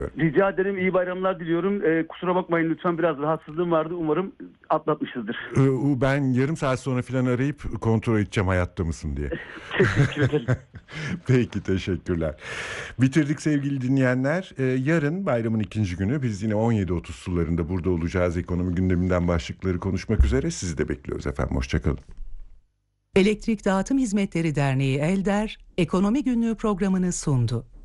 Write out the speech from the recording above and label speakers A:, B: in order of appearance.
A: Rica ederim. İyi bayramlar diliyorum. Kusura bakmayın lütfen, biraz rahatsızlığım vardı. Umarım atlatmışızdır.
B: Ben yarım saat sonra falan arayıp kontrol edeceğim hayatta mısın diye.
A: Teşekkür ederim.
B: Peki, teşekkürler. Bitirdik sevgili dinleyenler. Yarın bayramın ikinci günü biz yine 17.30 sularında burada olacağız. Ekonomi gündeminden başlıkları konuşmak üzere. Sizi de bekliyoruz efendim. Hoşçakalın.
C: Elektrik Dağıtım Hizmetleri Derneği Elder, Ekonomi Günlüğü programını sundu.